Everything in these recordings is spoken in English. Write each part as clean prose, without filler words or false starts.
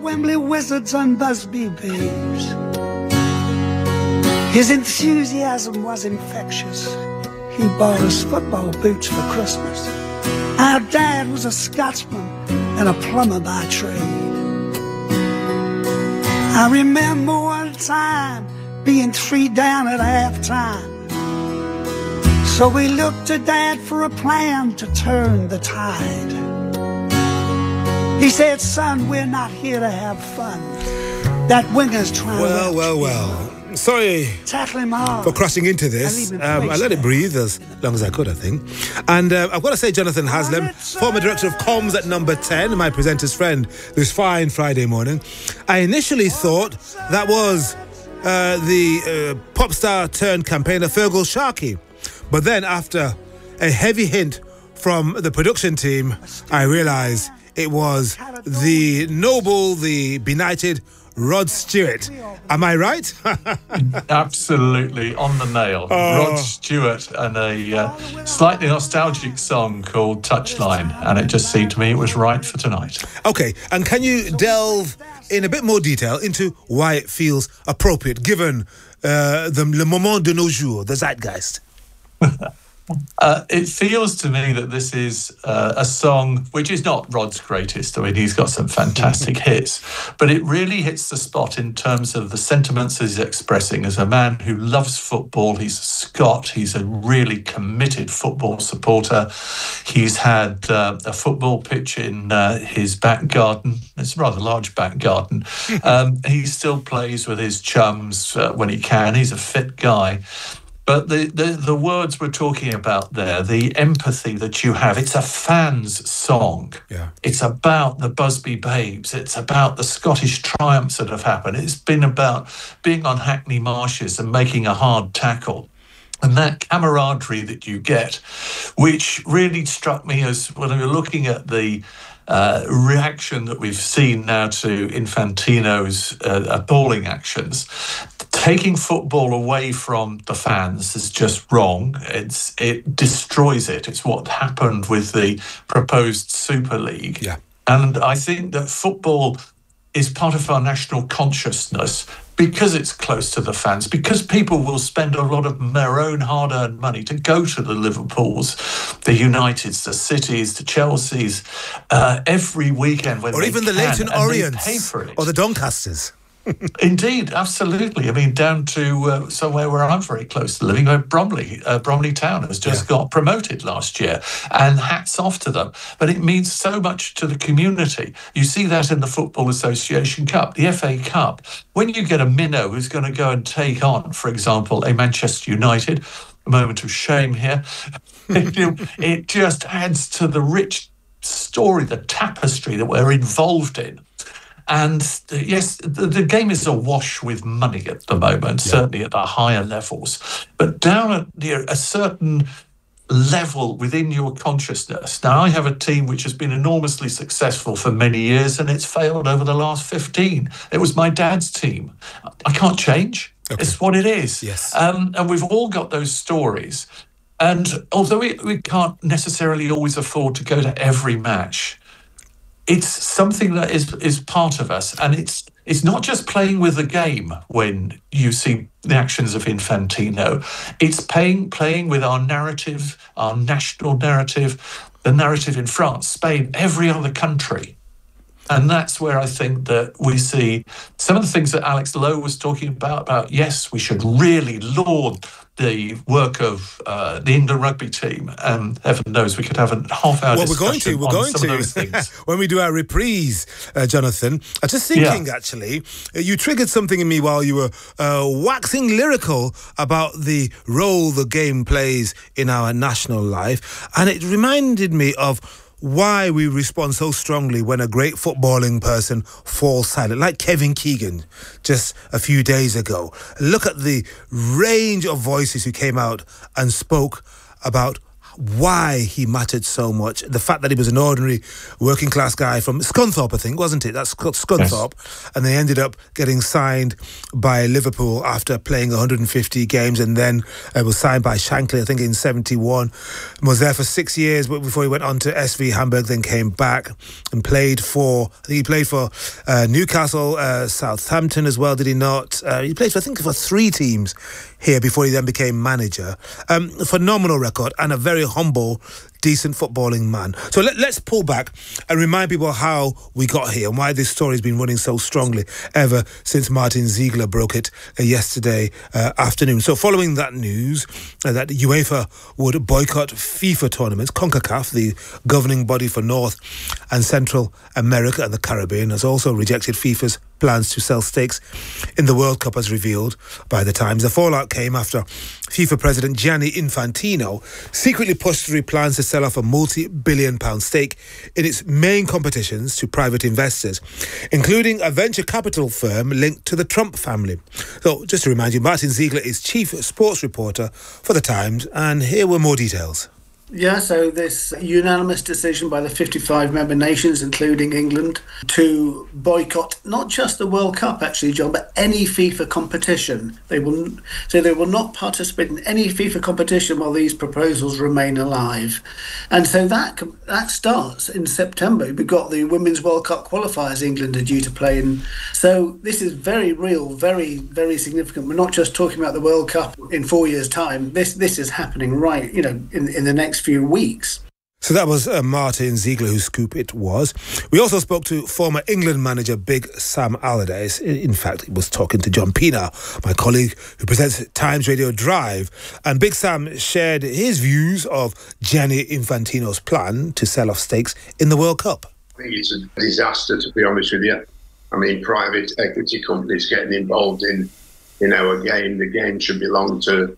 Wembley Wizards and Busby Babes. His enthusiasm was infectious. He bought us football boots for Christmas. Our dad was a Scotsman and a plumber by trade. I remember one time being 3 down at halftime. So we looked to Dad for a plan to turn the tide. He said, son, we're not here to have fun. That winger's trying to... Well. Sorry for crashing into this. I let it breathe as long as I could, I think. And I've got to say, Jonathan Haslam, former director of comms at Number 10, my presenter's friend this fine Friday morning. I initially thought that was the pop star turned campaigner Fergal Sharkey. But then after a heavy hint from the production team, I realised it was the noble, the benighted Rod Stewart. Am I right? Absolutely, on the nail. Rod Stewart and a slightly nostalgic song called Touchline, and it just seemed to me it was right for tonight. Okay, and can you delve in a bit more detail into why it feels appropriate, given le moment de nos jours, the zeitgeist? It feels to me that this is a song which is not Rod's greatest. I mean, he's got some fantastic hits, but it really hits the spot in terms of the sentiments he's expressing as a man who loves football. He's a Scot. He's a really committed football supporter. He's had a football pitch in his back garden. It's a rather large back garden. He still plays with his chums when he can. He's a fit guy. But the words we're talking about there, the empathy that you have, it's a fan's song. Yeah. It's about the Busby Babes. It's about the Scottish triumphs that have happened. It's been about being on Hackney Marshes and making a hard tackle. And that camaraderie that you get, which really struck me as when we were looking at the reaction that we've seen now to Infantino's appalling actions. Taking football away from the fans is just wrong. It destroys it. It's what happened with the proposed Super League. Yeah. And I think that football is part of our national consciousness because it's close to the fans, because people will spend a lot of their own hard-earned money to go to the Liverpools, the Uniteds, the Cities, the Chelseas, every weekend when or they even the can, Leyton Orients or the Doncasters. Indeed, absolutely. I mean, down to somewhere where I'm very close to living, where Bromley Town has just got promoted last year, and hats off to them. But it means so much to the community. You see that in the Football Association Cup, the FA Cup. When you get a minnow who's going to go and take on, for example, a Manchester United, a moment of shame here, it just adds to the rich story, the tapestry that we're involved in. And yes, the game is awash with money at the moment, certainly at the higher levels. But down at a certain level within your consciousness. Now, I have a team which has been enormously successful for many years, and it's failed over the last 15. It was my dad's team. I can't change. Okay. It's what it is. Yes. And we've all got those stories. And although we can't necessarily always afford to go to every match, it's something that is part of us, and it's not just playing with the game when you see the actions of Infantino. It's playing with our narrative, our national narrative, the narrative in France, Spain, every other country. And that's where I think that we see some of the things that Alex Lowe was talking about yes, we should really laud the work of the England rugby team, and heaven knows we could have a half-hour discussion on some of those things. When we do our reprise, Jonathan. I was just thinking, actually, you triggered something in me while you were waxing lyrical about the role the game plays in our national life, and it reminded me of why we respond so strongly when a great footballing person falls silent, like Kevin Keegan just a few days ago. Look at the range of voices who came out and spoke about why he mattered so much. The fact that he was an ordinary working class guy from Scunthorpe, I think, wasn't it? That's Scunthorpe. Yes. And they ended up getting signed by Liverpool after playing 150 games, and then was signed by Shankly, I think, in 71. Was there for 6 years before he went on to SV Hamburg, then came back and played for, I think he played for Newcastle, Southampton as well, did he not? He played for, I think, for 3 teams here before he then became manager. Phenomenal record and a very humble, decent footballing man. So let's pull back and remind people how we got here and why this story has been running so strongly ever since Martin Ziegler broke it yesterday afternoon. So following that news that UEFA would boycott FIFA tournaments, CONCACAF, the governing body for North and Central America and the Caribbean, has also rejected FIFA's plans to sell stakes in the World Cup, as revealed by The Times. The fallout came after FIFA President Gianni Infantino secretly pushed through plans to sell off a multi-billion-pound stake in its main competitions to private investors, including a venture capital firm linked to the Trump family. So, just to remind you, Martin Ziegler is chief sports reporter for The Times, and here were more details. Yeah, so this unanimous decision by the 55 member nations, including England, to boycott not just the World Cup, actually, John, but any FIFA competition. They will not participate in any FIFA competition while these proposals remain alive. And so that starts in September. We've got the Women's World Cup qualifiers England are due to play in. So this is very real, very, very significant. We're not just talking about the World Cup in 4 years' time. This is happening right, in the next few weeks. So that was Martin Ziegler, whose scoop it was. We also spoke to former England manager Big Sam Allardyce. In fact, he was talking to John Pienaar, my colleague who presents Times Radio Drive. And Big Sam shared his views of Gianni Infantino's plan to sell off stakes in the World Cup. I think it's a disaster, to be honest with you. I mean, private equity companies getting involved in, a game. The game should belong to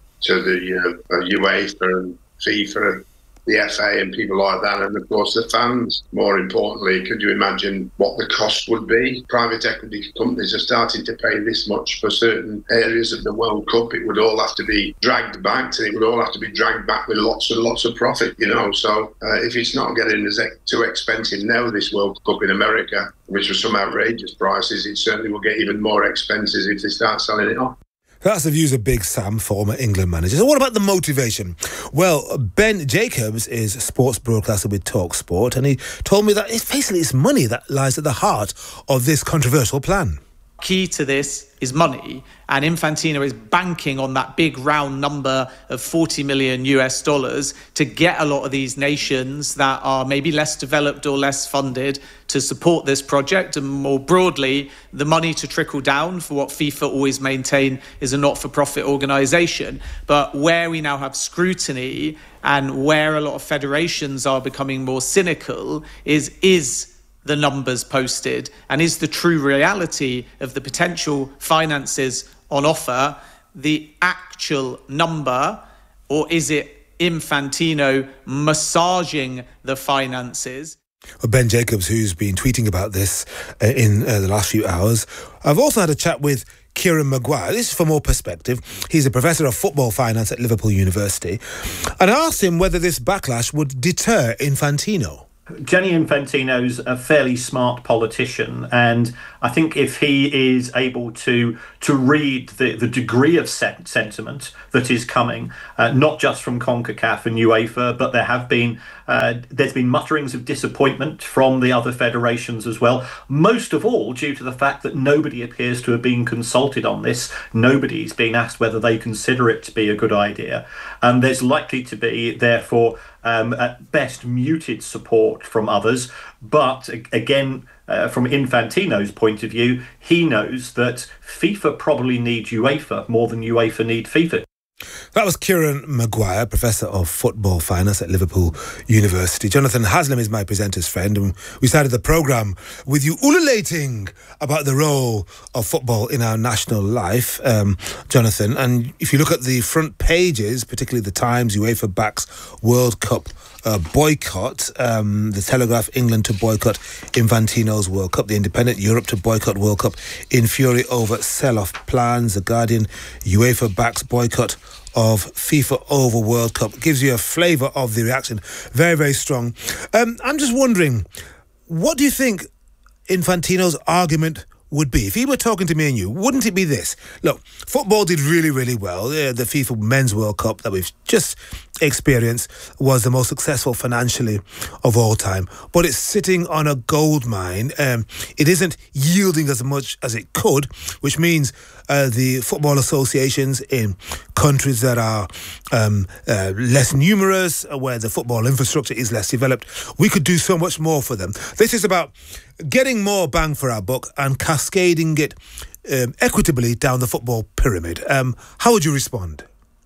the UEFA and FIFA, the FA and people like that, and of course the fans. More importantly, could you imagine what the cost would be? Private equity companies are starting to pay this much for certain areas of the World Cup. It would all have to be dragged back, and it would all have to be dragged back with lots and lots of profit, So if it's not getting too expensive now, this World Cup in America, which was some outrageous prices, it certainly will get even more expensive if they start selling it off. That's the views of Big Sam, former England manager. So what about the motivation? Well, Ben Jacobs is a sports broadcaster with TalkSport, and he told me that it's money that lies at the heart of this controversial plan. Key to this is money, and Infantino is banking on that big round number of $40 million to get a lot of these nations that are maybe less developed or less funded to support this project, and more broadly, the money to trickle down for what FIFA always maintain is a not-for-profit organisation. But where we now have scrutiny and where a lot of federations are becoming more cynical is the numbers posted, and is the true reality of the potential finances on offer the actual number, or is it Infantino massaging the finances? Well, Ben Jacobs, who's been tweeting about this in the last few hours. I've also had a chat with Kieran Maguire. This is for more perspective. He's a professor of football finance at Liverpool University. And I asked him whether this backlash would deter Infantino. Gianni Infantino's a fairly smart politician, and I think if he is able to read the degree of sentiment that is coming, not just from CONCACAF and UEFA, but there's been mutterings of disappointment from the other federations as well, most of all due to the fact that nobody appears to have been consulted on this. Nobody's been asked whether they consider it to be a good idea, and there's likely to be, therefore, at best muted support from others. But again, from Infantino's point of view, he knows that FIFA probably need UEFA more than UEFA need FIFA. That was Kieran Maguire, Professor of Football Finance at Liverpool University. Jonathan Haslam is my presenter's friend, and we started the programme with you ululating about the role of football in our national life, Jonathan. And if you look at the front pages, particularly the Times, UEFA backs World Cup boycott, the Telegraph, England to boycott Infantino's World Cup, the Independent, Europe to boycott World Cup in fury over sell-off plans, the Guardian, UEFA backs boycott of FIFA over World Cup. It gives you a flavour of the reaction. Very, very strong. I'm just wondering, what do you think Infantino's argument would be? If he were talking to me and you, wouldn't it be this? Look, football did really, really well. The FIFA Men's World Cup that we've just experienced was the most successful financially of all time. But it's sitting on a gold mine. It isn't yielding as much as it could, which means the football associations in countries that are less numerous, where the football infrastructure is less developed, we could do so much more for them. This is about getting more bang for our buck and cascading it equitably down the football pyramid. How would you respond?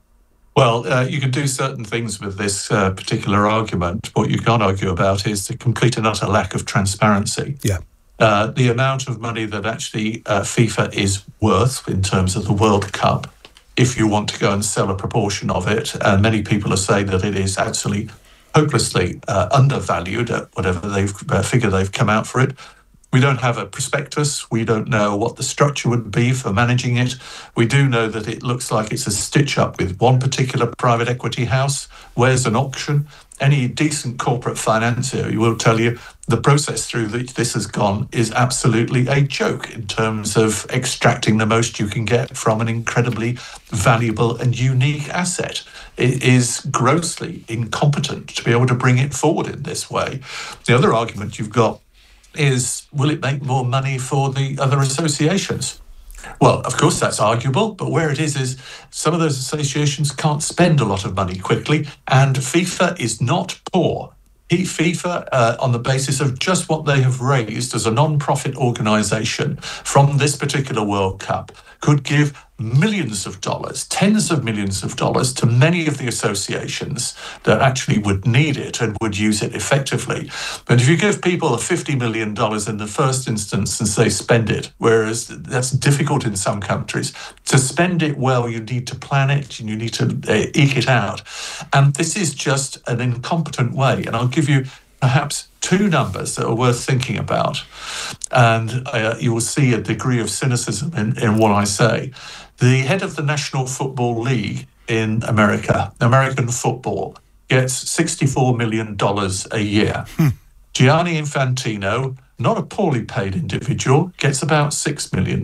Well, you can do certain things with this particular argument. What you can't argue about is the complete and utter lack of transparency. Yeah. The amount of money that actually FIFA is worth in terms of the World Cup, if you want to go and sell a proportion of it, and many people are saying that it is actually hopelessly undervalued at whatever figure they've come out for it. We don't have a prospectus. We don't know what the structure would be for managing it. We do know that it looks like it's a stitch up with one particular private equity house. Where's an auction? Any decent corporate financier will tell you the process through which this has gone is absolutely a joke in terms of extracting the most you can get from an incredibly valuable and unique asset. It is grossly incompetent to be able to bring it forward in this way. The other argument you've got is, will it make more money for the other associations? Well, of course, that's arguable, but where it is some of those associations can't spend a lot of money quickly, and FIFA is not poor. FIFA, on the basis of just what they have raised as a non-profit organisation from this particular World Cup, could give millions of dollars, tens of millions of dollars to many of the associations that actually would need it and would use it effectively. But if you give people $50 million in the first instance and say spend it, whereas that's difficult in some countries, to spend it well, you need to plan it and you need to eke it out. And this is just an incompetent way. And I'll give you perhaps two numbers that are worth thinking about. And you will see a degree of cynicism in what I say. The head of the National Football League in America, American football, gets $64 million a year. Gianni Infantino, not a poorly paid individual, gets about $6 million.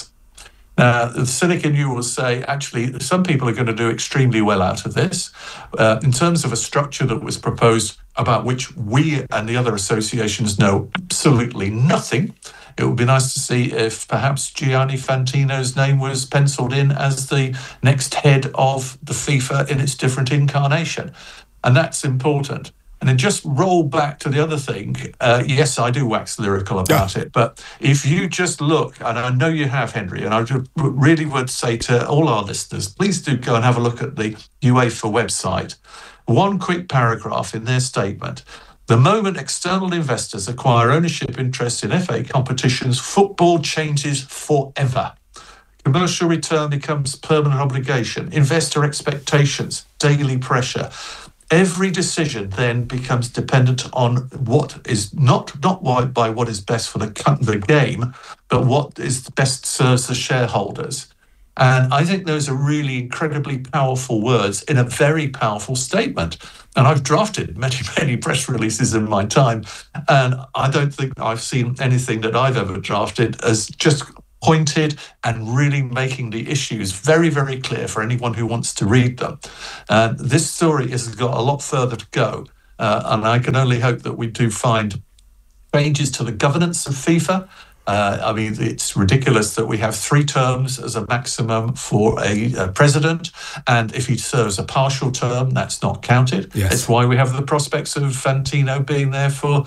Now, the cynic in you will say, actually, some people are going to do extremely well out of this. In terms of a structure that was proposed about which we and the other associations know absolutely nothing, it would be nice to see if perhaps Gianni Infantino's name was penciled in as the next head of the FIFA in its different incarnation. And that's important. And then just roll back to the other thing. Yes, I do wax lyrical about it, but if you just look, and I know you have, Henry, and I really would say to all our listeners, please do go and have a look at the UEFA website. One quick paragraph in their statement. The moment external investors acquire ownership interest in FA competitions, football changes forever. Commercial return becomes permanent obligation. Investor expectations, daily pressure. Every decision then becomes dependent on what is not by what is best for the game, but what is best serves the shareholders. And I think those are really incredibly powerful words in a very powerful statement. And I've drafted many, many press releases in my time, and I don't think I've seen anything that I've ever drafted as just pointed and really making the issues very, very clear for anyone who wants to read them. This story has got a lot further to go, and I can only hope that we do find changes to the governance of FIFA. I mean, it's ridiculous that we have 3 terms as a maximum for a president, and if he serves a partial term, that's not counted. Yes. It's why we have the prospects of Infantino being there for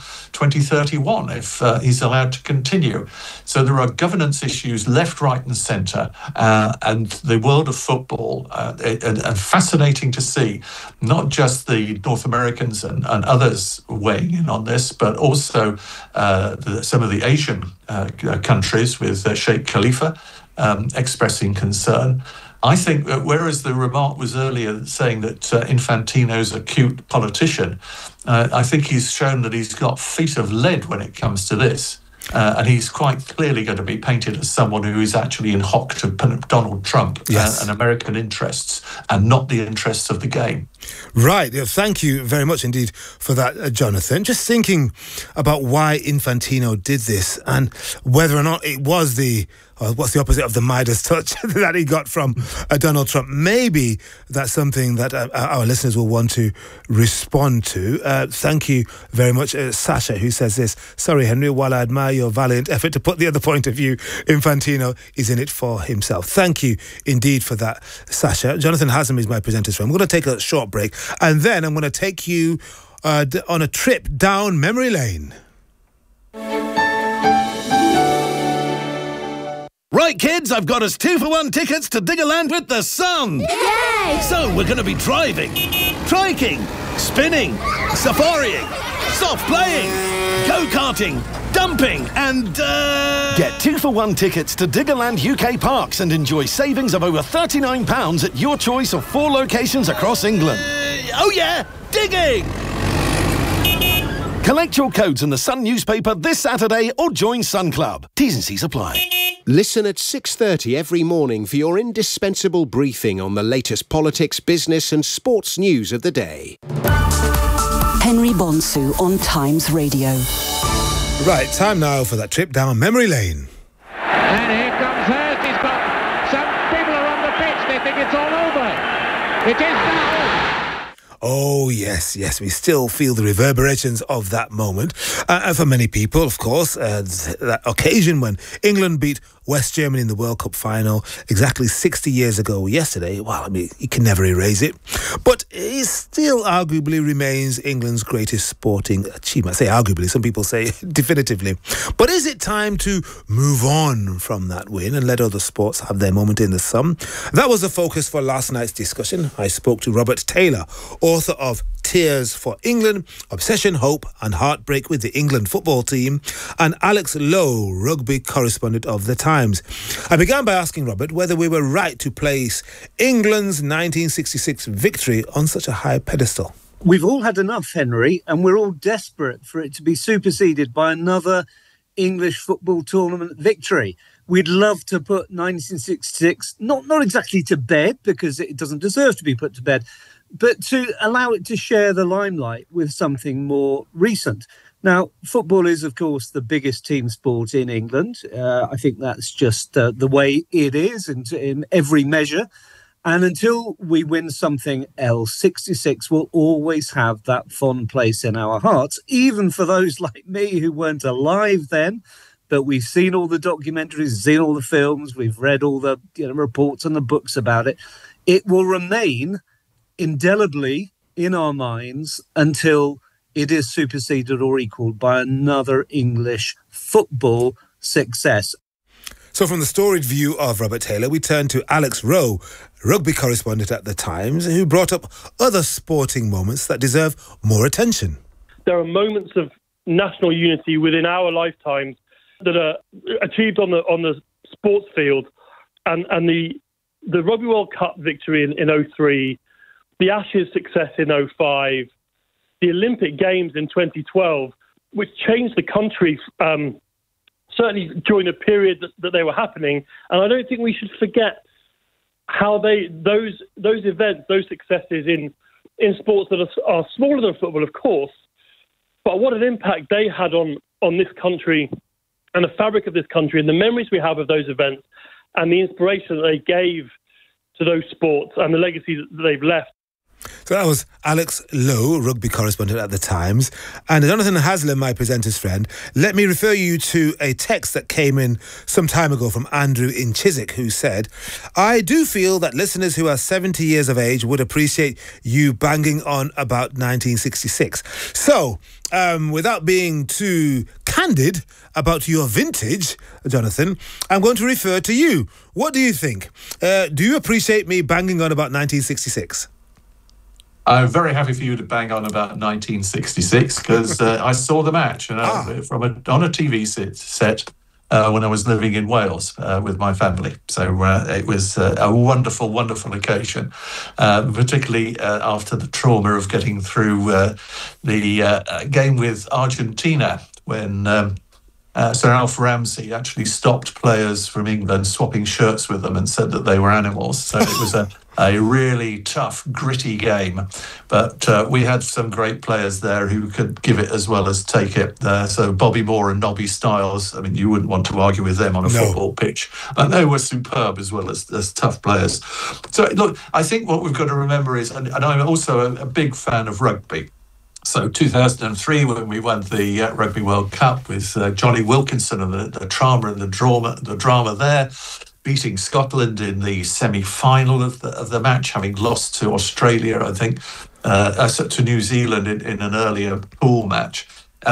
2031 if he's allowed to continue. So there are governance issues left, right and centre, and the world of football, and fascinating to see, not just the North Americans and others weighing in on this, but also some of the Asian countries with Sheikh Khalifa expressing concern. I think that whereas the remark was earlier saying that Infantino's a cute politician, I think he's shown that he's got feet of lead when it comes to this. And he's quite clearly going to be painted as someone who is actually in hock to Donald Trump and American interests, and not the interests of the game. Right. Thank you very much indeed for that, Jonathan. Just thinking about why Infantino did this and whether or not it was what's the opposite of the Midas touch that he got from Donald Trump. Maybe that's something that our listeners will want to respond to. Thank you very much, Sasha, who says this. Sorry, Henry, while I admire your valiant effort to put the other point of view, Infantino is in it for himself. Thank you indeed for that, Sasha. Jonathan Haslam is my presenter's friend. We're going to take a short break, and then I'm going to take you on a trip down memory lane. Right, kids, I've got us 2-for-1 tickets to Diggerland with the sun. Yay! So we're going to be driving, triking, spinning, safarieing, soft playing, go-karting, dumping and, Get 2-for-1 tickets to Diggerland UK Parks and enjoy savings of over £39 at your choice of 4 locations across England. Oh yeah, digging! Collect your codes in the Sun newspaper this Saturday or join Sun Club. T's and C's apply. Listen at 6:30 every morning for your indispensable briefing on the latest politics, business and sports news of the day. Henry Bonsu on Times Radio. Right, time now for that trip down memory lane. And here comes Hurst. He's got some people are on the pitch. They think it's all over. It is now. Oh, yes, we still feel the reverberations of that moment. And for many people, of course, that occasion when England beat West Germany in the World Cup final exactly 60 years ago yesterday. Well, I mean, you can never erase it. But it still arguably remains England's greatest sporting achievement. I say arguably, some people say definitively. But is it time to move on from that win and let other sports have their moment in the sun? That was the focus for last night's discussion. I spoke to Robert Taylor, author of Tears for England, Obsession, Hope and Heartbreak with the England Football Team, and Alex Lowe, rugby correspondent of The Times. I began by asking Robert whether we were right to place England's 1966 victory on such a high pedestal. We've all had enough, Henry, and we're all desperate for it to be superseded by another English football tournament victory. We'd love to put 1966, not exactly to bed, because it doesn't deserve to be put to bed, but to allow it to share the limelight with something more recent. Now, football is, of course, the biggest team sport in England. I think that's just the way it is in every measure. And until we win something else, 66 will always have that fond place in our hearts, even for those like me who weren't alive then. But we've seen all the documentaries, seen all the films, we've read all the reports and the books about it. It will remain indelibly in our minds until it is superseded or equalled by another English football success. So from the storied view of Robert Taylor, we turn to Alex Rowe, rugby correspondent at The Times, who brought up other sporting moments that deserve more attention. There are moments of national unity within our lifetimes that are achieved on the sports field, and the Rugby World Cup victory in 2003, the Ashes success in 2005, the Olympic Games in 2012, which changed the country, certainly during the period that they were happening. And I don't think we should forget how those events, those successes in sports that are smaller than football, of course, but what an impact they had on this country and the fabric of this country and the memories we have of those events and the inspiration that they gave to those sports and the legacy that they've left. So that was Alex Lowe, rugby correspondent at The Times. And Jonathan Haslam, my presenter's friend, let me refer you to a text that came in some time ago from Andrew in Chiswick, who said, I do feel that listeners who are 70 years of age would appreciate you banging on about 1966. So, without being too candid about your vintage, Jonathan, I'm going to refer to you. What do you think? Do you appreciate me banging on about 1966? I'm very happy for you to bang on about 1966 because I saw the match on a TV set when I was living in Wales with my family. So it was a wonderful, wonderful occasion, particularly after the trauma of getting through the game with Argentina when Sir Alf Ramsey actually stopped players from England swapping shirts with them and said that they were animals. So it was a really tough, gritty game. But we had some great players there who could give it as well as take it. So Bobby Moore and Nobby Stiles, I mean, you wouldn't want to argue with them on a football pitch. And they were superb as well as tough players. So, look, I think what we've got to remember is, and I'm also a big fan of rugby. So 2003, when we won the Rugby World Cup with Johnny Wilkinson and the drama and the drama there, beating Scotland in the semi-final of the match, having lost to Australia, I think, to New Zealand in an earlier pool match.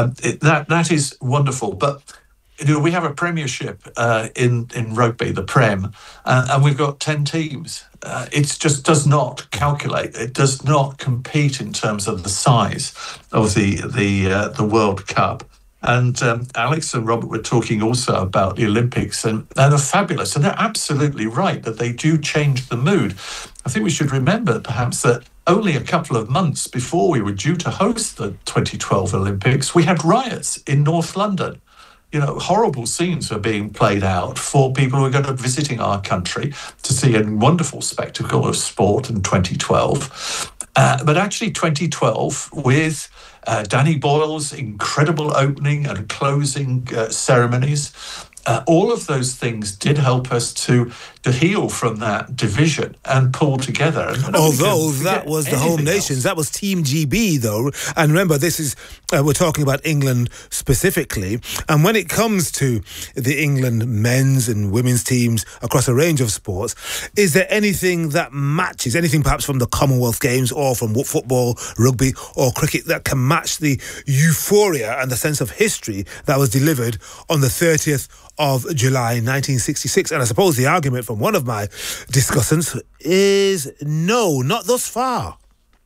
That is wonderful. But we have a premiership in rugby, the Prem, and we've got 10 teams. It just does not calculate. It does not compete in terms of the size of the World Cup. And Alex and Robert were talking also about the Olympics, and they're fabulous. And they're absolutely right that they do change the mood. I think we should remember perhaps that only a couple of months before we were due to host the 2012 Olympics, we had riots in North London. Horrible scenes were being played out for people who are going to be visiting our country to see a wonderful spectacle of sport in 2012. But actually 2012, with Danny Boyle's incredible opening and closing ceremonies, all of those things did help us to heal from that division and pull together. Although that was the Home Nations, that was Team GB, though. And remember, this is we're talking about England specifically. And when it comes to the England men's and women's teams across a range of sports, is there anything that matches, anything perhaps from the Commonwealth Games or from football, rugby or cricket that can match the euphoria and the sense of history that was delivered on the 30th of July 1966? And I suppose the argument from one of my discussants is no, not thus far.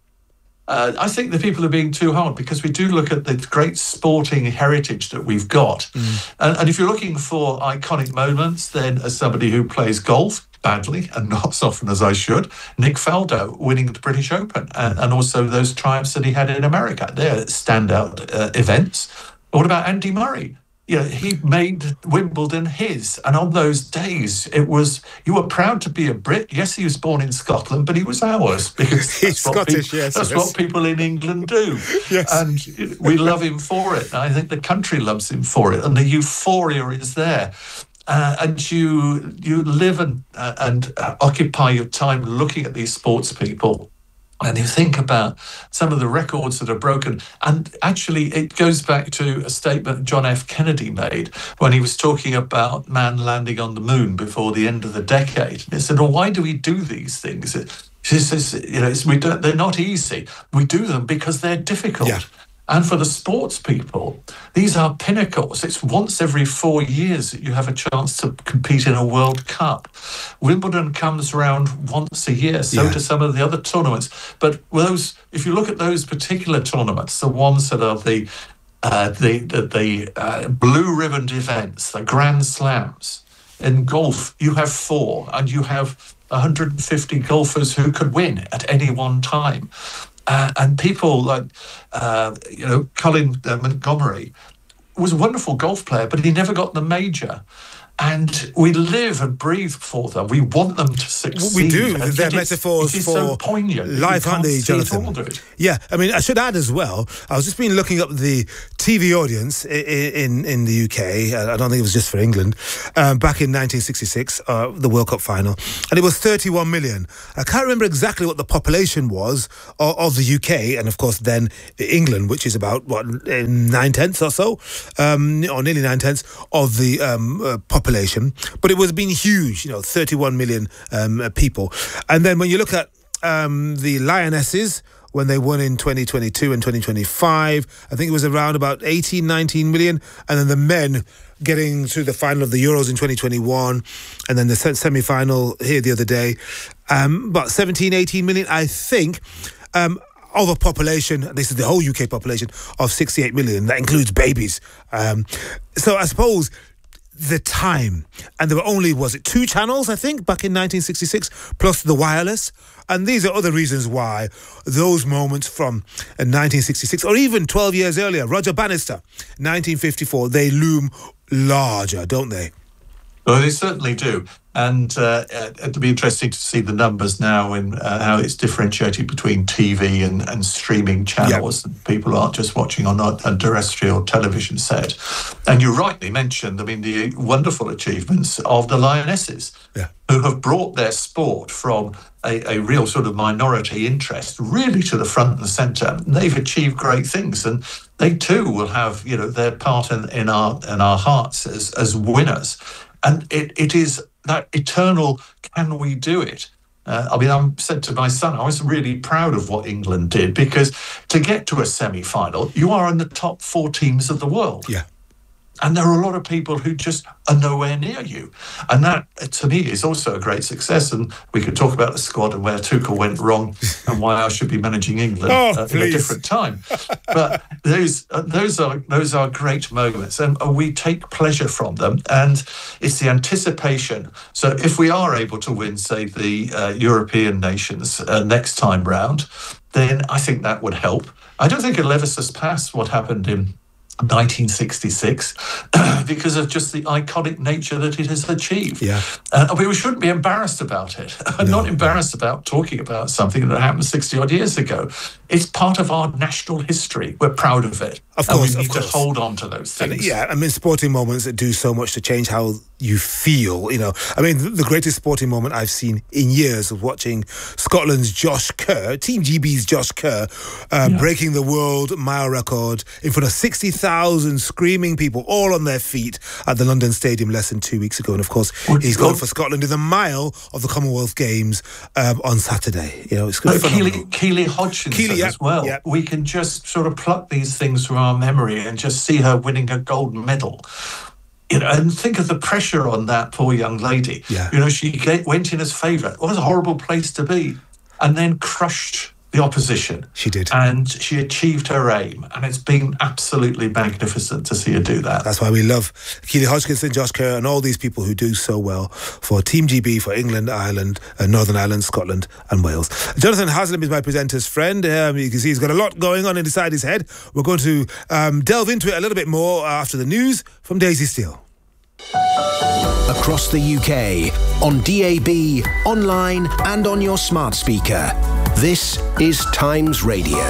I think the people are being too hard, because we do look at the great sporting heritage that we've got. And if you're looking for iconic moments, then as somebody who plays golf badly and not as often as I should, Nick Faldo winning the British Open and also those triumphs that he had in America. They're standout events. What about Andy Murray? He made Wimbledon his, and on those days, you were proud to be a Brit. Yes, he was born in Scotland, but he was ours, because he's Scottish. That's what people in England do. Yes. And we love him for it. And I think the country loves him for it, and the euphoria is there. And you live and occupy your time looking at these sports people. And you think about some of the records that are broken. And actually, it goes back to a statement John F. Kennedy made when he was talking about man landing on the moon before the end of the decade. And he said, well, why do we do these things? He says, they're not easy. We do them because they're difficult. Yeah. And for the sports people, these are pinnacles. It's once every 4 years that you have a chance to compete in a World Cup. Wimbledon comes around once a year, so do some of the other tournaments. But if you look at those particular tournaments, the ones that are the blue-ribboned events, the Grand Slams, in golf, you have 4, and you have 150 golfers who could win at any one time. And people like, Colin Montgomery was a wonderful golf player, but he never got the major. And we live and breathe for them. We want them to succeed. We do. They're metaphors for so poignant. Life, aren't they, Jonathan? Yeah. I mean, I should add as well, I was just been looking up the TV audience in the UK. I don't think it was just for England. Back in 1966, the World Cup final. And it was 31 million. I can't remember exactly what the population was of the UK. And, of course, then England, which is about, 9/10 or so? Or nearly 9/10 of the population. But it was being huge, 31 million people. And then when you look at the Lionesses, when they won in 2022 and 2025, I think it was around about 18, 19 million. And then the men getting to the final of the Euros in 2021, and then the semi-final here the other day, about 17, 18 million, I think. Of a population, this is the whole UK population, of 68 million. That includes babies. So I suppose the time, and there were only, 2 channels, I think, back in 1966, plus the wireless. And these are other reasons why those moments from 1966, or even 12 years earlier, Roger Bannister, 1954, they loom larger, don't they? Well, they certainly do. And it'll be interesting to see the numbers now and how it's differentiated between TV and streaming channels. Yep. People aren't just watching on a terrestrial television set. And you rightly mentioned, the wonderful achievements of the Lionesses, who have brought their sport from a real sort of minority interest really to the front and centre. They've achieved great things, and they too will have their part in our hearts as winners. And it is that eternal, can we do it? I said to my son, I was really proud of what England did, because to get to a semi-final, you are in the top 4 teams of the world. Yeah. And there are a lot of people who just are nowhere near you. And that, to me, is also a great success. And we could talk about the squad and where Tuchel went wrong and why I should be managing England at a different time. But those are great moments, and we take pleasure from them. And it's the anticipation. So if we are able to win, say, the European nations next time round, then I think that would help. I don't think it'll ever surpass what happened in 1966 because of just the iconic nature that it has achieved. Yeah. We shouldn't be embarrassed about it. I'm not embarrassed about talking about something that happened 60 odd years ago. It's part of our national history. We're proud of it. Of course, we need to hold on to those things. And, sporting moments that do so much to change how you feel, the greatest sporting moment I've seen in years of watching Scotland's Josh Kerr, Team GB's Josh Kerr, breaking the world mile record in front of 60,000 screaming people, all on their feet at the London Stadium less than 2 weeks ago. And of course, he's gone for Scotland in the mile of the Commonwealth Games on Saturday. It's good. Keely Hodgkinson as well. Yeah. We can just sort of pluck these things from our memory and just see her winning a gold medal. And think of the pressure on that poor young lady. Yeah. She went in as favourite. What a horrible place to be. And then crushed the opposition. She did. And she achieved her aim. And it's been absolutely magnificent to see her do that. That's why we love Keely Hodgkinson, Josh Kerr, and all these people who do so well for Team GB, for England, Ireland, Northern Ireland, Scotland and Wales. Jonathan Haslam is my presenter's friend. You can see he's got a lot going on inside his head. We're going to delve into it a little bit more after the news from Daisy Steele. Across the UK, on DAB, online and on your smart speaker. This is Times Radio.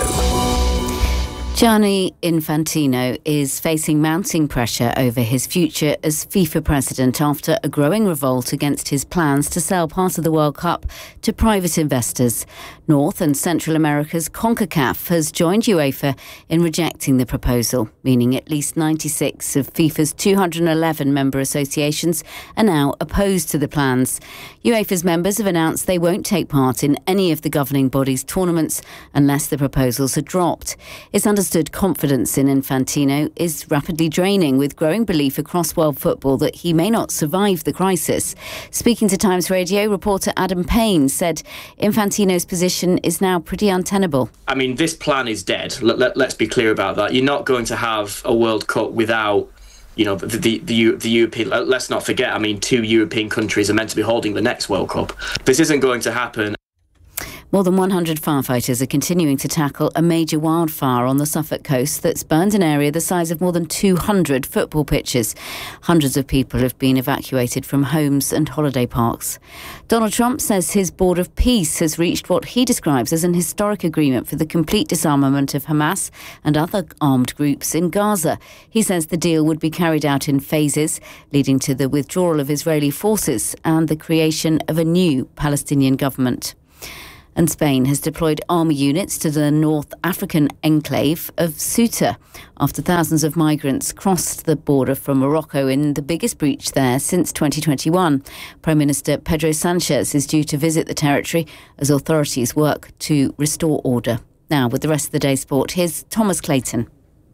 Gianni Infantino is facing mounting pressure over his future as FIFA president after a growing revolt against his plans to sell part of the World Cup to private investors. North and Central America's CONCACAF has joined UEFA in rejecting the proposal, meaning at least 96 of FIFA's 211 member associations are now opposed to the plans. UEFA's members have announced they won't take part in any of the governing body's tournaments unless the proposals are dropped. It's understood confidence in Infantino is rapidly draining, with growing belief across world football that he may not survive the crisis. Speaking to Times Radio, reporter Adam Payne said Infantino's position is now pretty untenable. I mean, this plan is dead. Let's be clear about that. You're not going to have a World Cup without, the European. Let's not forget, 2 European countries are meant to be holding the next World Cup. This isn't going to happen. More than 100 firefighters are continuing to tackle a major wildfire on the Suffolk coast that's burned an area the size of more than 200 football pitches. Hundreds of people have been evacuated from homes and holiday parks. Donald Trump says his Board of Peace has reached what he describes as an historic agreement for the complete disarmament of Hamas and other armed groups in Gaza. He says the deal would be carried out in phases, leading to the withdrawal of Israeli forces and the creation of a new Palestinian government. And Spain has deployed army units to the North African enclave of Ceuta after thousands of migrants crossed the border from Morocco in the biggest breach there since 2021. Prime Minister Pedro Sanchez is due to visit the territory as authorities work to restore order. Now, with the rest of the day's sport, here's Thomas Clayton.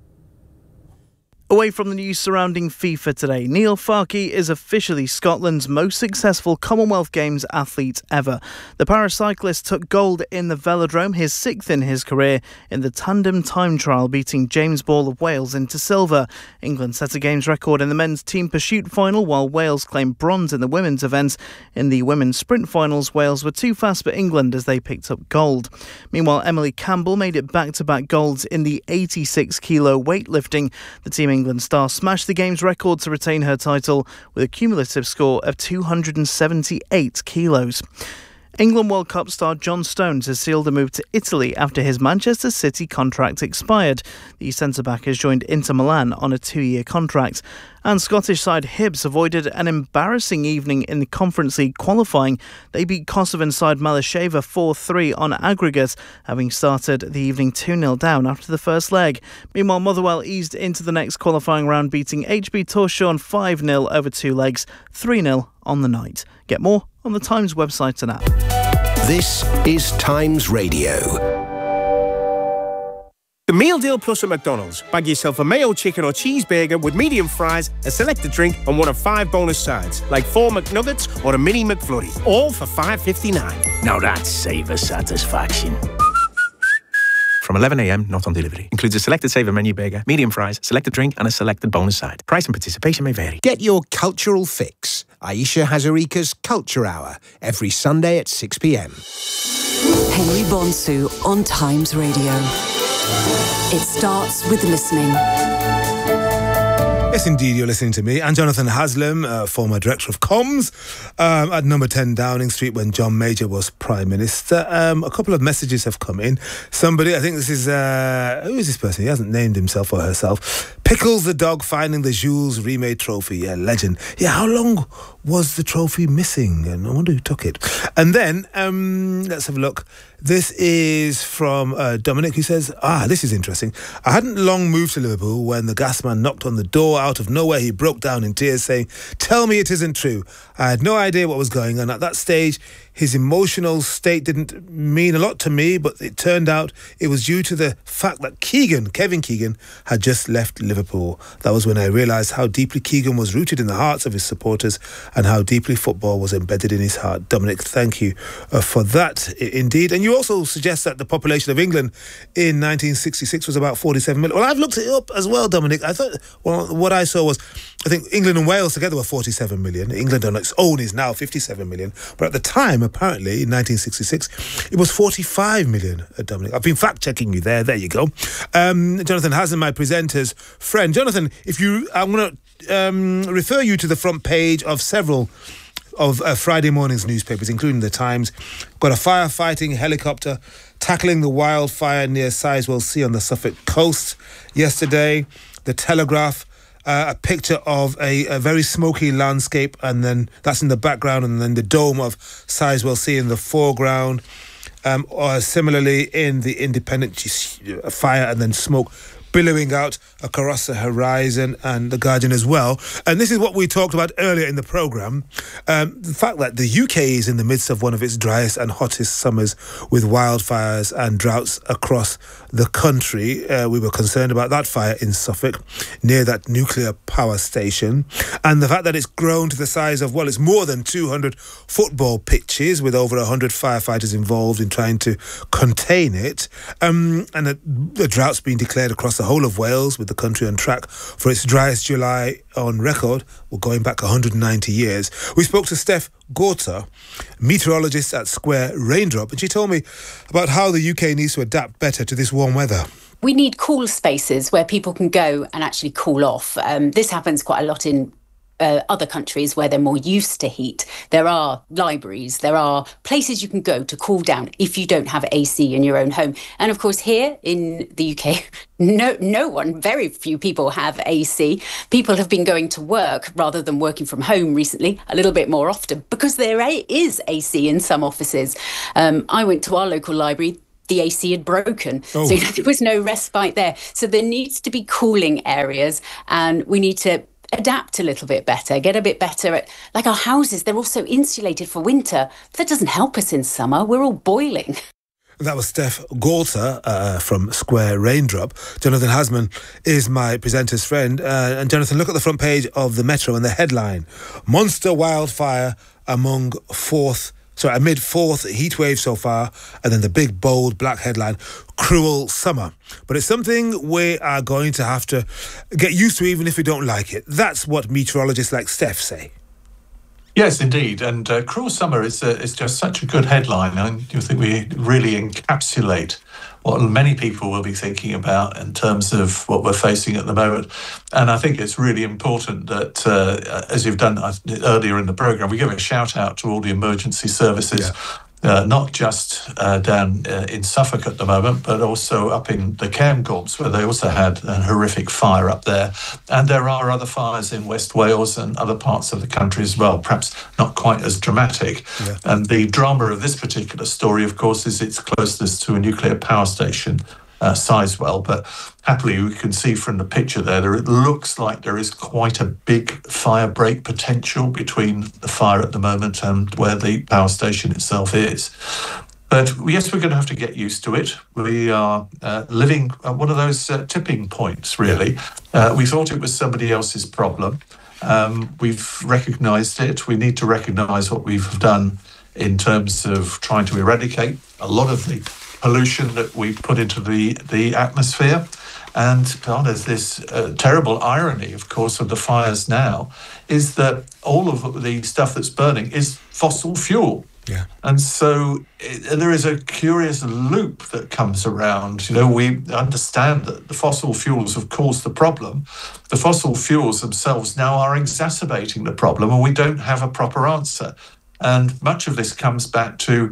Away from the news surrounding FIFA today, Neil Farke is officially Scotland's most successful Commonwealth Games athlete ever. The paracyclist took gold in the velodrome, his 6th in his career, in the tandem time trial, beating James Ball of Wales into silver. England set a Games record in the men's team pursuit final, while Wales claimed bronze in the women's event. In the women's sprint finals, Wales were too fast for England as they picked up gold. Meanwhile, Emily Campbell made it back-to-back golds in the 86-kilo weightlifting. The team England star smashed the game's record to retain her title with a cumulative score of 278 kilos. England World Cup star John Stones has sealed a move to Italy after his Manchester City contract expired. The centre-back has joined Inter Milan on a 2-year contract. And Scottish side Hibs avoided an embarrassing evening in the Conference League qualifying. They beat Kosovan side Malasheva 4-3 on aggregate, having started the evening 2-0 down after the first leg. Meanwhile, Motherwell eased into the next qualifying round, beating HB Torshavn 5-0 over 2 legs, 3-0 on the night. Get more on the Times website and app. This is Times Radio. The Meal Deal Plus at McDonald's. Bag yourself a mayo chicken or cheeseburger with medium fries, a selected drink and one of 5 bonus sides, like 4 McNuggets or a mini McFlurry, all for $5.59. Now that's savor satisfaction. From 11 a.m, not on delivery. Includes a selected saver menu burger, medium fries, selected drink and a selected bonus side. Price and participation may vary. Get your cultural fix. Aisha Hazarika's Culture Hour, every Sunday at 6 p.m. Henry Bonsu on Times Radio. It starts with listening. Yes, indeed, you're listening to me. And Jonathan Haslam, former Director of Comms at number 10 Downing Street when John Major was Prime Minister. A couple of messages have come in. Somebody, I think this is, who is this person? He hasn't named himself or herself. Pickles the dog finding the Jules remade trophy. Yeah, legend. Yeah, how long was the trophy missing? And I wonder who took it. And then, let's have a look. This is from Dominic, who says, this is interesting. I hadn't long moved to Liverpool when the gas man knocked on the door. Out of nowhere, he broke down in tears saying, "Tell me it isn't true." I had no idea what was going on. At that stage, his emotional state didn't mean a lot to me, but it turned out it was due to the fact that Kevin Keegan, had just left Liverpool. That was when I realised how deeply Keegan was rooted in the hearts of his supporters and how deeply football was embedded in his heart. Dominic, thank you for that, indeed. And you also suggest that the population of England in 1966 was about 47 million. Well, I've looked it up as well, Dominic. I thought, well, what I saw was, I think England and Wales together were 47 million. England on its own is now 57 million. But at the time, apparently, in 1966, it was 45 million, Dominic. I've been fact-checking you there. There you go. Jonathan Haslam, my presenter's friend. Jonathan, I'm going to refer you to the front page of several of Friday morning's newspapers, including The Times. Got a firefighting helicopter tackling the wildfire near Sizewell Sea on the Suffolk coast yesterday. The Telegraph, a picture of a very smoky landscape, and then that's in the background, and then the dome of Sizewell Sea in the foreground. Or similarly in the Independent, fire and then smoke billowing out across the horizon, and The Guardian as well. And this is what we talked about earlier in the programme, the fact that the UK is in the midst of one of its driest and hottest summers with wildfires and droughts across the country. We were concerned about that fire in Suffolk near that nuclear power station, and the fact that it's grown to the size of, well, it's more than 200 football pitches with over 100 firefighters involved in trying to contain it, and the drought's been declared across the whole of Wales, with the country on track for its driest July on record, going back 190 years. We spoke to Steph Gorter, meteorologist at Square Raindrop, and she told me about how the UK needs to adapt better to this warm weather. We need cool spaces where people can go and actually cool off. This happens quite a lot in other countries where they're more used to heat. There are libraries, there are places you can go to cool down if you don't have AC in your own home. And of course, here in the UK, very few people have AC. People have been going to work rather than working from home recently a little bit more often because there is AC in some offices. I went to our local library. The AC had broken, so there was no respite there. So there needs to be cooling areas, and we need to adapt a little bit better, get a bit better at, like our houses, they're also insulated for winter. But that doesn't help us in summer. We're all boiling. That was Steph Gorter from Square Raindrop. Jonathan Haslam is my presenter's friend. And Jonathan, look at the front page of the Metro and the headline: Monster wildfire amid fourth heatwave so far, and then the big, bold, black headline, cruel summer. But it's something we are going to have to get used to, even if we don't like it. That's what meteorologists like Steph say. Yes, indeed. And Cruel Summer is just such a good headline. I think we really encapsulate what many people will be thinking about in terms of what we're facing at the moment. And I think it's really important that, as you've done earlier in the programme, we give a shout out to all the emergency services. Yeah. Not just down in Suffolk at the moment, but also up in the Cairngorms, where they also had a horrific fire up there. And there are other fires in West Wales and other parts of the country as well, perhaps not quite as dramatic. Yeah. And the drama of this particular story, of course, is its closeness to a nuclear power station, Sizewell, but happily we can see from the picture there it looks like there is quite a big fire break potential between the fire at the moment and where the power station itself is. But yes, we're going to have to get used to it. We are living at one of those tipping points, really. We thought it was somebody else's problem. We've recognised it. We need to recognise what we've done in terms of trying to eradicate a lot of the pollution that we put into the atmosphere. And there's this terrible irony, of course, of the fires now, is that all of the stuff that's burning is fossil fuel. Yeah. And so there is a curious loop that comes around. We understand that the fossil fuels have caused the problem. The fossil fuels themselves now are exacerbating the problem, and we don't have a proper answer. And much of this comes back to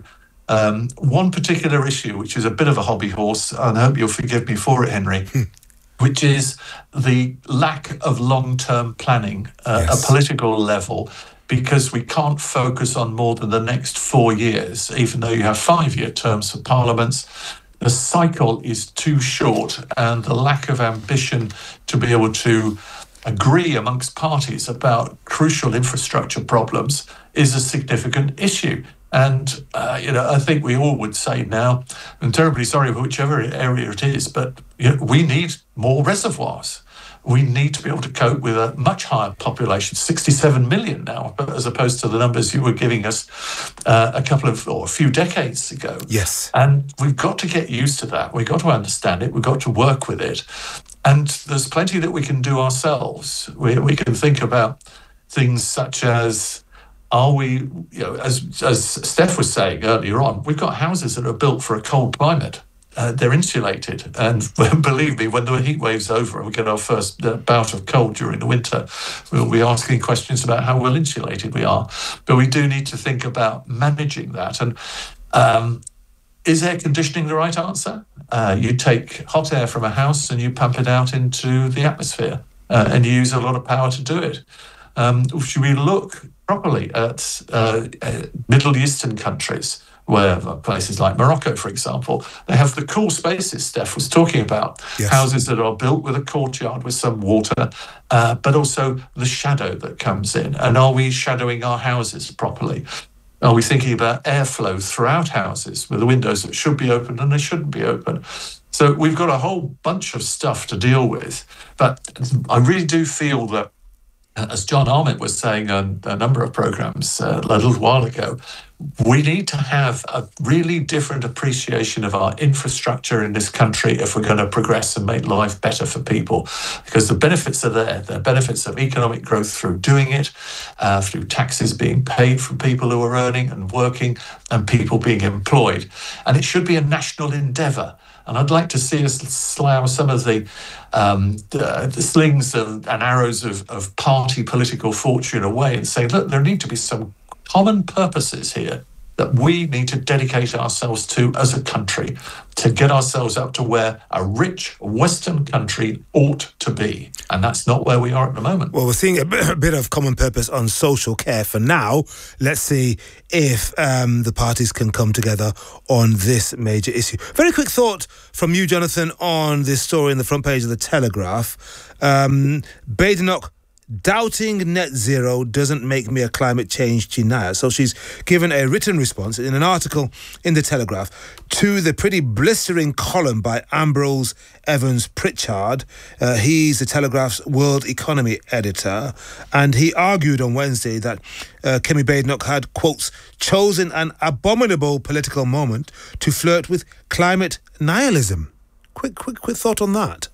one particular issue, which is a bit of a hobby horse, and I hope you'll forgive me for it, Henry, which is the lack of long-term planning at a political level, because we can't focus on more than the next 4 years, even though you have 5-year terms for parliaments. The cycle is too short, and the lack of ambition to be able to agree amongst parties about crucial infrastructure problems is a significant issue. And, I think we all would say now, I'm terribly sorry for whichever area it is, but we need more reservoirs. We need to be able to cope with a much higher population, 67 million now, as opposed to the numbers you were giving us a few decades ago. Yes. And we've got to get used to that. We've got to understand it. We've got to work with it. And there's plenty that we can do ourselves. We can think about things such as, are we, as Steph was saying earlier on, we've got houses that are built for a cold climate. They're insulated. And believe me, when the heat wave's over and we get our first bout of cold during the winter, we'll be asking questions about how well insulated we are. But we do need to think about managing that. And is air conditioning the right answer? You take hot air from a house and you pump it out into the atmosphere, and you use a lot of power to do it. Should we look properly at Middle Eastern countries, where places like Morocco, for example, they have the cool spaces Steph was talking about, houses that are built with a courtyard with some water, but also the shadow that comes in. And are we shadowing our houses properly? Are we thinking about airflow throughout houses with the windows that should be open and they shouldn't be open? So we've got a whole bunch of stuff to deal with. But I really do feel that, as John Armitt was saying on a number of programmes a little while ago, we need to have a really different appreciation of our infrastructure in this country if we're going to progress and make life better for people. Because the benefits are there. The benefits of economic growth through doing it, through taxes being paid from people who are earning and working, and people being employed. And it should be a national endeavour. And I'd like to see us slough some of the slings and arrows of party political fortune away and say, look, there need to be some common purposes here that we need to dedicate ourselves to as a country to get ourselves up to where a rich Western country ought to be. And that's not where we are at the moment. Well, we're seeing a bit of common purpose on social care for now. Let's see if the parties can come together on this major issue. Very quick thought from you, Jonathan, on this story in the front page of The Telegraph. Badenoch, doubting net zero doesn't make me a climate change denier. So she's given a written response in an article in The Telegraph to the pretty blistering column by Ambrose Evans Pritchard. He's The Telegraph's world economy editor, and he argued on Wednesday that Kemi Badenoch had, quotes, chosen an abominable political moment to flirt with climate nihilism. Quick thought on that.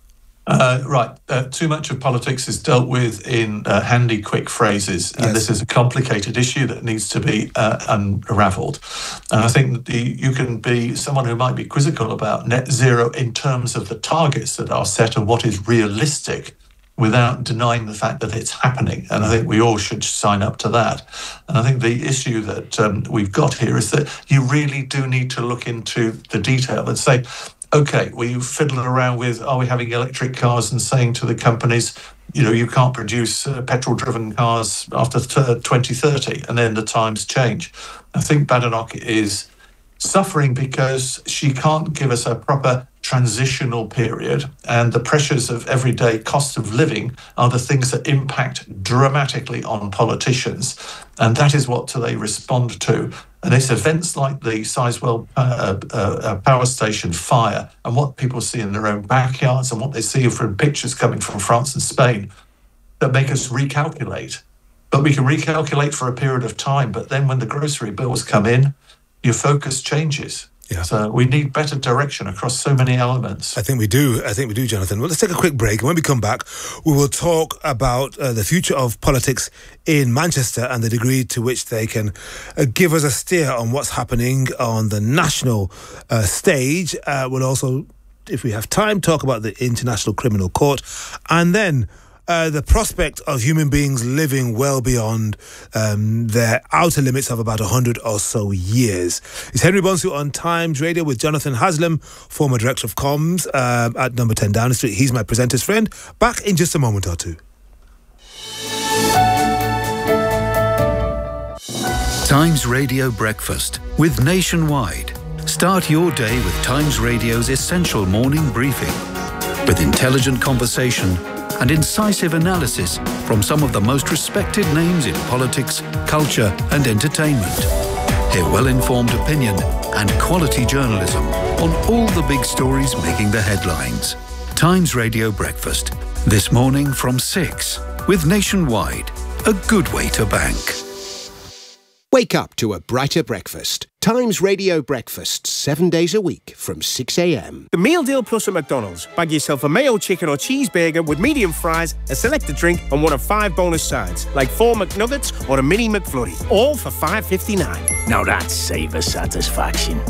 Right. Too much of politics is dealt with in handy, quick phrases. And this is a complicated issue that needs to be unravelled. And I think that you can be someone who might be quizzical about net zero in terms of the targets that are set and what is realistic, without denying the fact that it's happening. And I think we all should sign up to that. And I think the issue that we've got here is that you really do need to look into the detail and say, okay, we fiddling around with, are we having electric cars, and saying to the companies, you can't produce petrol-driven cars after 2030, and then the times change. I think Badenoch is suffering because she can't give us a proper transitional period, and the pressures of everyday cost of living are the things that impact dramatically on politicians, and that is what they respond to. And it's events like the Sizewell power station fire, and what people see in their own backyards and what they see from pictures coming from France and Spain, that make us recalculate. But we can recalculate for a period of time, but then when the grocery bills come in, your focus changes. Yeah. So we need better direction across so many elements. I think we do, Jonathan. Well, let's take a quick break. And when we come back, we will talk about the future of politics in Manchester and the degree to which they can give us a steer on what's happening on the national stage. We'll also, if we have time, talk about the International Criminal Court. And then the prospect of human beings living well beyond their outer limits of about 100 or so years. It's Henry Bonsu on Times Radio with Jonathan Haslam, former Director of Comms at number 10 Downing Street. He's my presenter's friend. Back in just a moment or two. Times Radio Breakfast with Nationwide. Start your day with Times Radio's essential morning briefing with intelligent conversation and incisive analysis from some of the most respected names in politics, culture and entertainment. Hear well-informed opinion and quality journalism on all the big stories making the headlines. Times Radio Breakfast, this morning from 6 with Nationwide, a good way to bank. Wake up to a brighter breakfast. Times Radio Breakfast, 7 days a week from 6 a.m. The Meal Deal Plus at McDonald's. Bag yourself a mayo chicken or cheeseburger with medium fries, a selected drink and one of 5 bonus sides, like 4 McNuggets or a mini McFlurry, all for $5.59. Now that's savor satisfaction.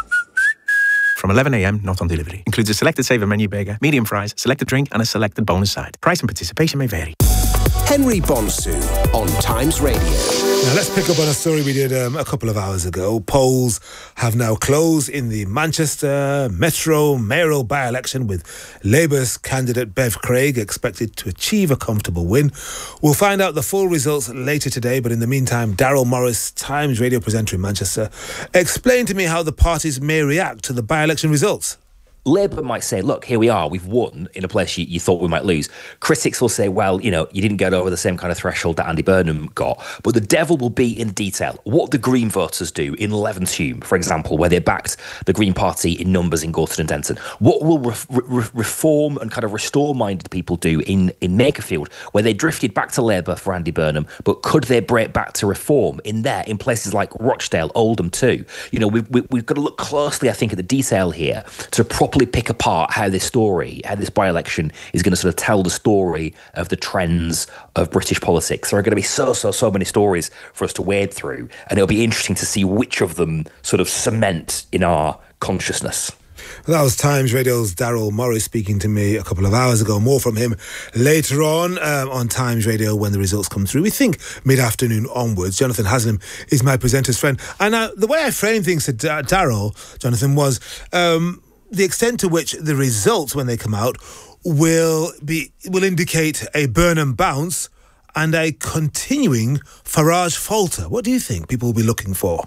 From 11 a.m, not on delivery. Includes a selected Saver menu burger, medium fries, selected drink and a selected bonus side. Price and participation may vary. Henry Bonsu on Times Radio. Now let's pick up on a story we did a couple of hours ago. Polls have now closed in the Manchester Metro mayoral by-election, with Labour's candidate Bev Craig expected to achieve a comfortable win. We'll find out the full results later today, but in the meantime, Daryl Morris, Times Radio presenter in Manchester, explained to me how the parties may react to the by-election results. Labour might say, look, here we are, we've won in a place you thought we might lose. Critics will say, well, you didn't get over the same kind of threshold that Andy Burnham got. But the devil will be in detail. What the Green voters do in Levenshulme, for example, where they backed the Green Party in numbers in Gorton and Denton. What will reform and kind of restore-minded people do in Makerfield, where they drifted back to Labour for Andy Burnham, but could they break back to reform in places like Rochdale, Oldham too? We've got to look closely, I think, at the detail here to properly pick apart how this by-election is going to sort of tell the story of the trends of British politics. There are going to be so many stories for us to wade through, and it'll be interesting to see which of them sort of cement in our consciousness. That was Times Radio's Daryl Morris speaking to me a couple of hours ago. More from him later on Times Radio when the results come through. We think mid-afternoon onwards. Jonathan Haslam is my presenter's friend. And the way I framed things to Daryl, Jonathan, was the extent to which the results, when they come out, will indicate a Burnham bounce and a continuing Farage falter. What do you think people will be looking for?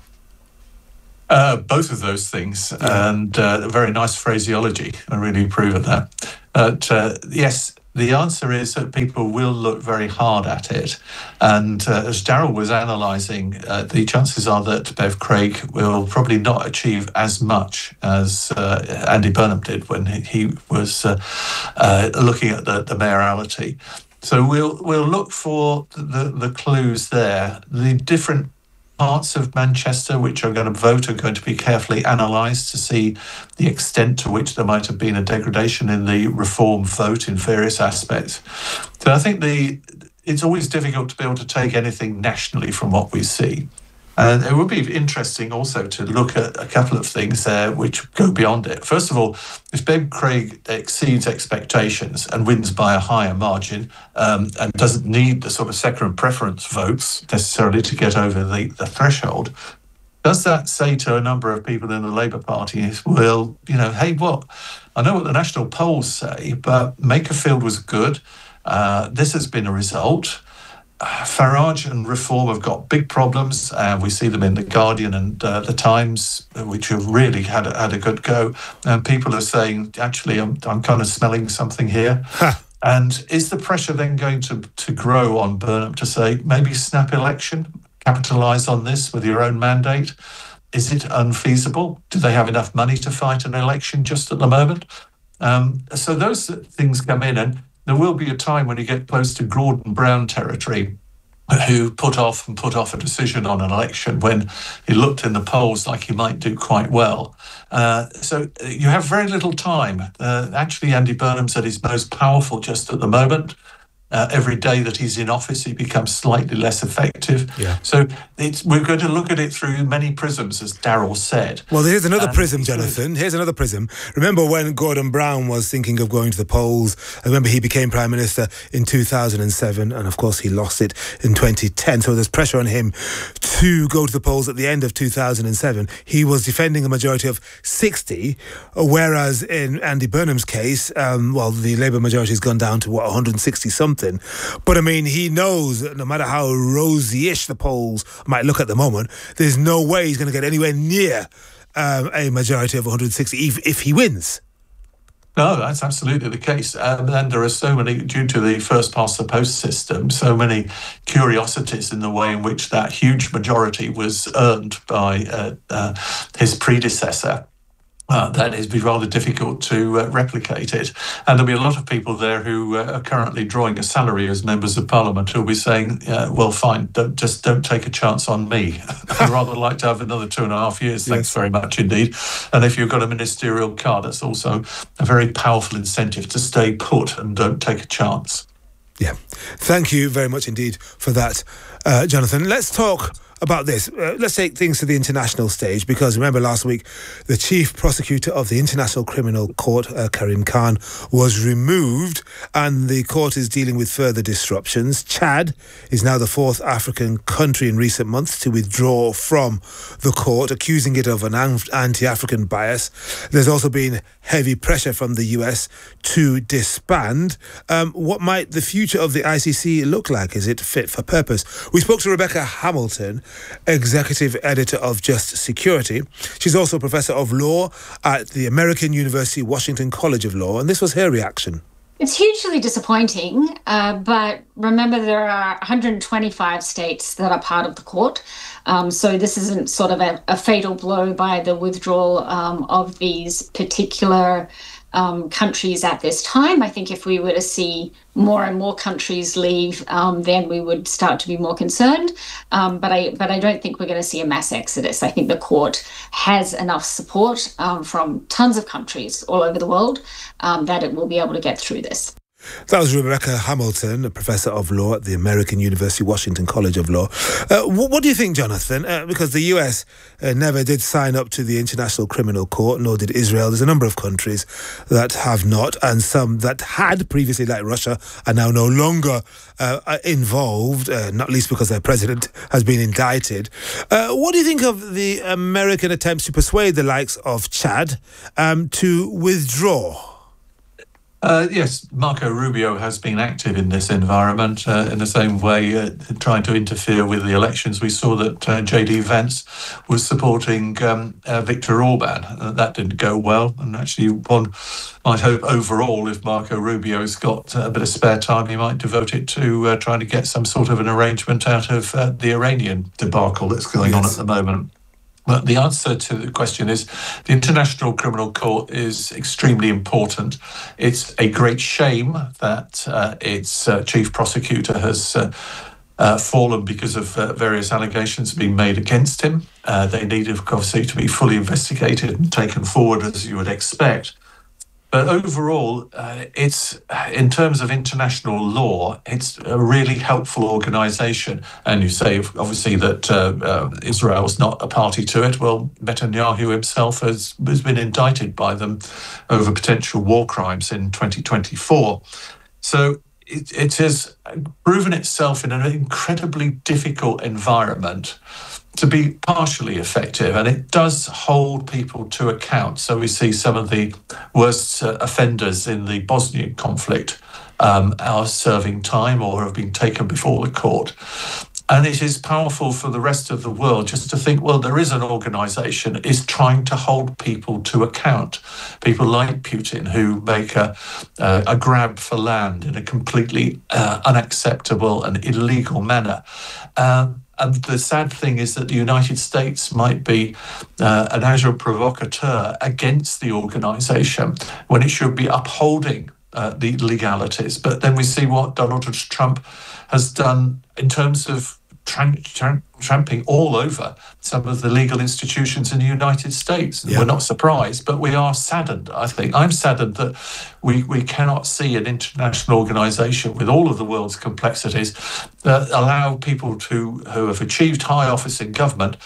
Both of those things, and very nice phraseology. I really approve of that. But yes, the answer is that people will look very hard at it. And as Daryl was analysing, the chances are that Bev Craig will probably not achieve as much as Andy Burnham did when he was looking at the mayoralty. So we'll look for the clues there. The different parts of Manchester which are going to vote are going to be carefully analysed to see the extent to which there might have been a degradation in the Reform vote in various aspects. So I think it's always difficult to be able to take anything nationally from what we see. And it would be interesting also to look at a couple of things there which go beyond it. First of all, if Ben Craig exceeds expectations and wins by a higher margin and doesn't need the sort of second preference votes necessarily to get over the threshold, does that say to a number of people in the Labour Party, well, hey, what? I know what the national polls say, but Makerfield was good. This has been a result. Farage and Reform have got big problems. We see them in The Guardian and The Times, which have really had a good go. And people are saying, actually, I'm kind of smelling something here. And is the pressure then going to grow on Burnham to say, maybe snap election, capitalise on this with your own mandate? Is it unfeasible? Do they have enough money to fight an election just at the moment? So those things come in, and there will be a time when you get close to Gordon Brown territory, who put off a decision on an election when he looked in the polls like he might do quite well. So you have very little time. Actually, Andy Burnham's at his most powerful just at the moment. Every day that he's in office, he becomes slightly less effective. Yeah. So we're going to look at it through many prisms, as Darryl said. Well, here's another prism, Jonathan. Here's another prism. Remember when Gordon Brown was thinking of going to the polls? I remember he became Prime Minister in 2007, and of course he lost it in 2010. So there's pressure on him to go to the polls at the end of 2007. He was defending a majority of 60, whereas in Andy Burnham's case, the Labour majority has gone down to, 160-something. But I mean, he knows that no matter how rosy-ish the polls might look at the moment, there's no way he's going to get anywhere near a majority of 160 if he wins. No, that's absolutely the case. And there are so many, due to the first-past-the-post system, so many curiosities in the way in which that huge majority was earned by his predecessor. That it'd be rather difficult to replicate it. And there'll be a lot of people there who are currently drawing a salary as members of Parliament who'll be saying, well, fine, don't take a chance on me. I'd rather like to have another 2.5 years, thanks very much indeed. And if you've got a ministerial card, that's also a very powerful incentive to stay put and don't take a chance. Yeah. Thank you very much indeed for that, Jonathan. Let's talk about this. Let's take things to the international stage, because remember last week the chief prosecutor of the International Criminal Court, Karim Khan, was removed, and the court is dealing with further disruptions. Chad is now the fourth African country in recent months to withdraw from the court, accusing it of an anti-African bias. There's also been heavy pressure from the US to disband. What might the future of the ICC look like? Is it fit for purpose? We spoke to Rebecca Hamilton, executive editor of Just Security. She's also a professor of law at the American University Washington College of Law, and this was her reaction. It's hugely disappointing, but remember there are 125 states that are part of the court. So this isn't sort of a fatal blow by the withdrawal of these particular countries at this time. I think if we were to see more and more countries leave, then we would start to be more concerned. But I don't think we're going to see a mass exodus. I think the court has enough support from tons of countries all over the world that it will be able to get through this. That was Rebecca Hamilton, a professor of law at the American University Washington College of Law. What do you think, Jonathan? Because the US never did sign up to the International Criminal Court, nor did Israel. There's a number of countries that have not, and some that had previously, like Russia, are now no longer involved, not least because their president has been indicted. What do you think of the American attempts to persuade the likes of Chad to withdraw? Yes, Marco Rubio has been active in this environment in the same way, trying to interfere with the elections. We saw that J.D. Vance was supporting Viktor Orban. That didn't go well, and actually one might hope overall, if Marco Rubio's got a bit of spare time, he might devote it to trying to get some sort of an arrangement out of the Iranian debacle that's going on at the moment. But the answer to the question is the International Criminal Court is extremely important. It's a great shame that its chief prosecutor has fallen because of various allegations being made against him. They need, obviously, to be fully investigated and taken forward, as you would expect. But overall, it's, in terms of international law, it's a really helpful organisation. And you say, obviously, that Israel's not a party to it. Well, Netanyahu himself has been indicted by them over potential war crimes in 2024. So it has proven itself in an incredibly difficult environment to be partially effective, and it does hold people to account. So we see some of the worst offenders in the Bosnian conflict are serving time or have been taken before the court. And it is powerful for the rest of the world just to think, well, there is an organisation that is trying to hold people to account. People like Putin, who make a grab for land in a completely unacceptable and illegal manner. And the sad thing is that the United States might be an agent provocateur against the organisation when it should be upholding the legalities. But then we see what Donald Trump has done in terms of tramping all over some of the legal institutions in the United States. Yeah. We're not surprised, but we are saddened, I think. I'm saddened that we cannot see an international organisation with all of the world's complexities that allow people who have achieved high office in government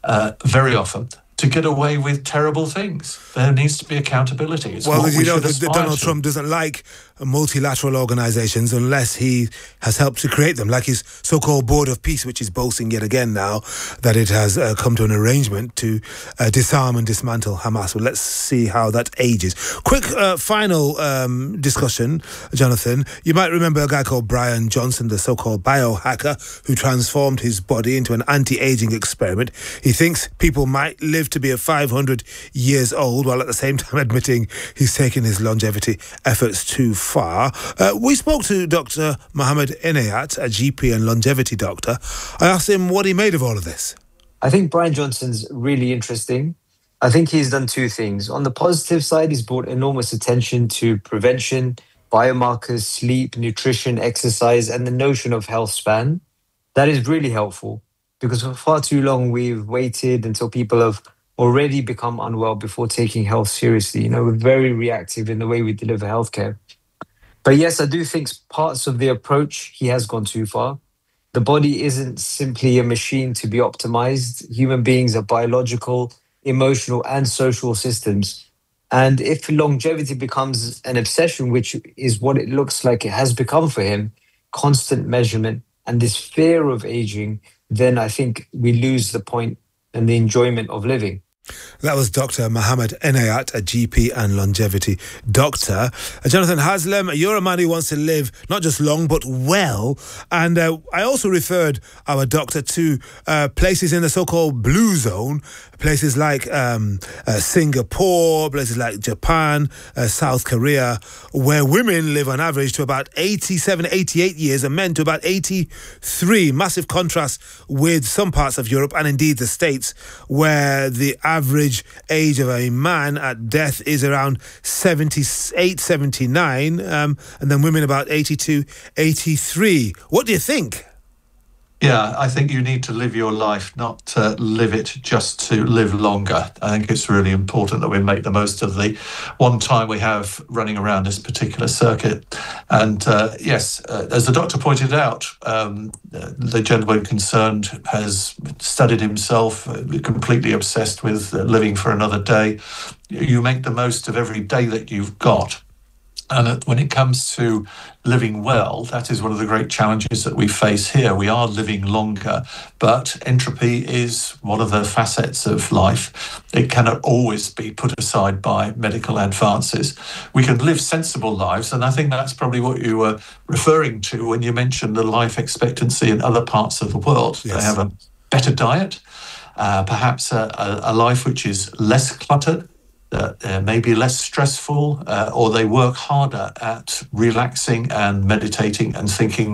very often to get away with terrible things. There needs to be accountability. It's well, you know, Donald Trump doesn't like multilateral organizations unless he has helped to create them, like his so-called Board of Peace, which is boasting yet again now that it has come to an arrangement to disarm and dismantle Hamas. Well, let's see how that ages. Quick final discussion, Jonathan. You might remember a guy called Brian Johnson, the so-called biohacker, who transformed his body into an anti-aging experiment. He thinks people might live to be 500 years old, while at the same time admitting he's taken his longevity efforts too far. We spoke to Dr. Mohammed Inayat, a GP and longevity doctor. I asked him what he made of all of this. I think Brian Johnson's really interesting. I think he's done two things. On the positive side, he's brought enormous attention to prevention, biomarkers, sleep, nutrition, exercise, and the notion of health span. That is really helpful because for far too long we've waited until people have already become unwell before taking health seriously. You know, we're very reactive in the way we deliver healthcare. But yes, I do think parts of the approach, he has gone too far. The body isn't simply a machine to be optimized. Human beings are biological, emotional, and social systems. And if longevity becomes an obsession, which is what it looks like it has become for him, constant measurement and this fear of aging, then I think we lose the point and the enjoyment of living. That was Dr. Mohammed Inayat, a GP and longevity doctor. Jonathan Haslam, you're a man who wants to live not just long, but well. And I also referred our doctor to places in the so-called blue zone, places like Singapore, places like Japan, South Korea, where women live on average to about 87, 88 years and men to about 83. Massive contrast with some parts of Europe and indeed the States, where the average age of a man at death is around 78, 79, and then women about 82, 83. What do you think? Yeah, I think you need to live your life, not live it just to live longer. I think it's really important that we make the most of the one time we have running around this particular circuit. And yes, as the doctor pointed out, the gentleman concerned has studied himself, completely obsessed with living for another day. You make the most of every day that you've got. And when it comes to living well, that is one of the great challenges that we face here. We are living longer, but entropy is one of the facets of life. It cannot always be put aside by medical advances. We can live sensible lives, and I think that's probably what you were referring to when you mentioned the life expectancy in other parts of the world. Yes. They have a better diet, perhaps a life which is less cluttered, maybe less stressful, or they work harder at relaxing and meditating and thinking